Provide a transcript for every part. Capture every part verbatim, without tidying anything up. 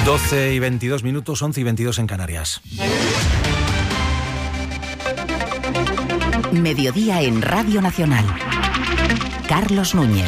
doce y veintidós minutos, once y veintidós en Canarias. Mediodía en Radio Nacional. Carlos Núñez.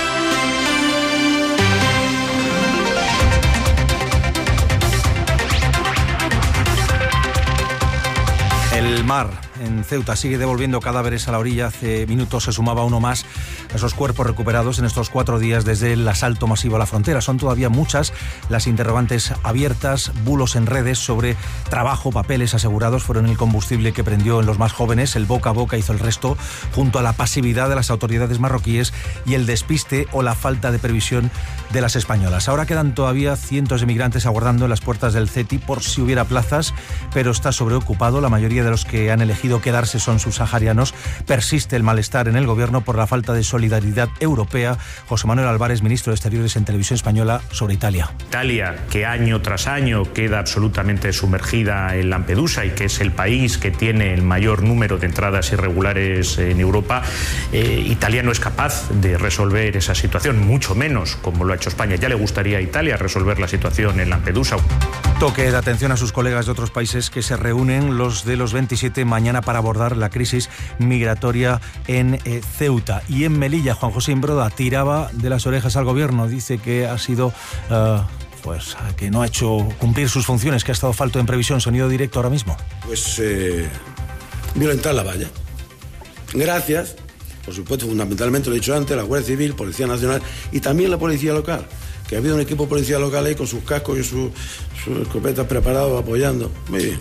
El mar en Ceuta sigue devolviendo cadáveres a la orilla. Hace minutos se sumaba uno más a esos cuerpos recuperados en estos cuatro días desde el asalto masivo a la frontera. Son todavía muchas las interrogantes abiertas, bulos en redes sobre trabajo, papeles asegurados fueron el combustible que prendió en los más jóvenes. El boca a boca hizo el resto, junto a la pasividad de las autoridades marroquíes y el despiste o la falta de previsión de las españolas. Ahora quedan todavía cientos de migrantes aguardando en las puertas del CETI por si hubiera plazas, pero está sobreocupado. La mayoría de los que han elegido quedarse son subsaharianos. Persiste el malestar en el gobierno por la falta de solidaridad europea. José Manuel Álvarez, ministro de Exteriores en Televisión Española, sobre Italia. Italia, que año tras año queda absolutamente sumergida en Lampedusa y que es el país que tiene el mayor número de entradas irregulares en Europa, eh, Italia no es capaz de resolver esa situación, mucho menos como lo ha hecho España. Ya le gustaría a Italia resolver la situación en Lampedusa. Toque de atención a sus colegas de otros países que se reúnen, los de los veintisiete, mañana para abordar la crisis migratoria en eh, Ceuta. Y en Melilla, Juan José Imbroda tiraba de las orejas al gobierno. Dice que ha sido... Uh, pues que no ha hecho cumplir sus funciones, que ha estado falto en previsión. Sonido directo ahora mismo. Pues eh, violentar la valla. Gracias, por supuesto, fundamentalmente, lo he dicho antes, la Guardia Civil, Policía Nacional y también la Policía Local, que ha habido un equipo de policía local ahí con sus cascos y sus, sus escopetas preparados, apoyando. Muy bien.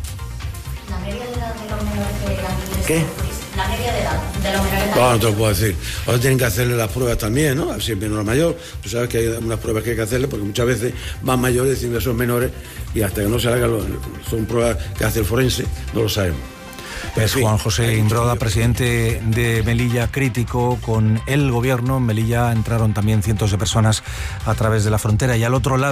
La media de edad de los menores que han... ¿Qué? La media de edad de los menores que no, no te lo puedo decir. Ahora tienen que hacerle las pruebas también, ¿no? Si es menor o mayor, tú sabes que hay unas pruebas que hay que hacerle, porque muchas veces van mayores diciendo que son menores y hasta que no se hagan, son pruebas que hace el forense, no lo sabemos. Es Juan José Imbroda, presidente de Melilla, crítico con el gobierno. En Melilla entraron también cientos de personas a través de la frontera y al otro lado